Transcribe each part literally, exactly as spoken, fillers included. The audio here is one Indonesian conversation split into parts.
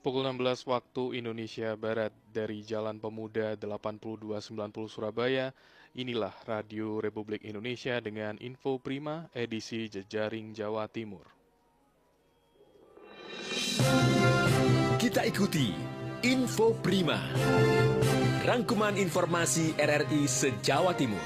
Pukul enam belas waktu Indonesia Barat dari Jalan Pemuda delapan puluh dua sembilan puluh Surabaya, inilah Radio Republik Indonesia dengan Info Prima edisi Jejaring Jawa Timur. Kita ikuti Info Prima, rangkuman informasi R R I se-Jawa Timur.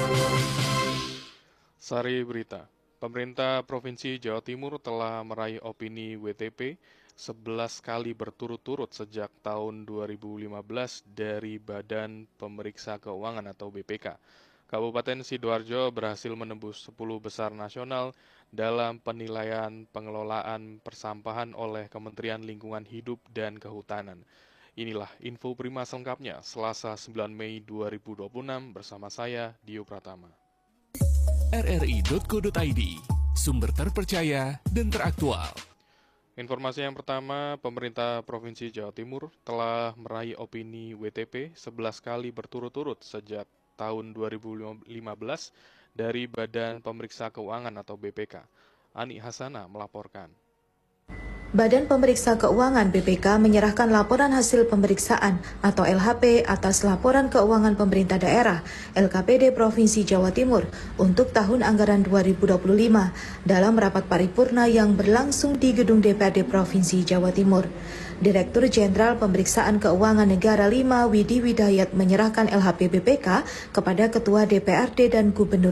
Sari berita, pemerintah Provinsi Jawa Timur telah meraih opini W T P sebelas kali berturut-turut sejak tahun dua ribu lima belas dari Badan Pemeriksa Keuangan atau B P K. Kabupaten Sidoarjo berhasil menembus sepuluh besar nasional dalam penilaian pengelolaan persampahan oleh Kementerian Lingkungan Hidup dan Kehutanan. Inilah info Prima selengkapnya Selasa sembilan Mei dua ribu dua puluh enam bersama saya Dio Pratama. R R I titik co titik I D, sumber terpercaya dan teraktual. Informasi yang pertama, pemerintah Provinsi Jawa Timur telah meraih opini W T P sebelas kali berturut-turut sejak tahun dua ribu lima belas dari Badan Pemeriksa Keuangan atau B P K. Ani Hasana melaporkan. Badan Pemeriksa Keuangan B P K menyerahkan laporan hasil pemeriksaan atau L H P atas laporan keuangan pemerintah daerah L K P D Provinsi Jawa Timur untuk tahun anggaran dua ribu dua puluh lima dalam rapat paripurna yang berlangsung di Gedung D P R D Provinsi Jawa Timur. Direktur Jenderal Pemeriksaan Keuangan Negara lima Widi Widayat menyerahkan L H P B P K kepada Ketua D P R D dan Gubernur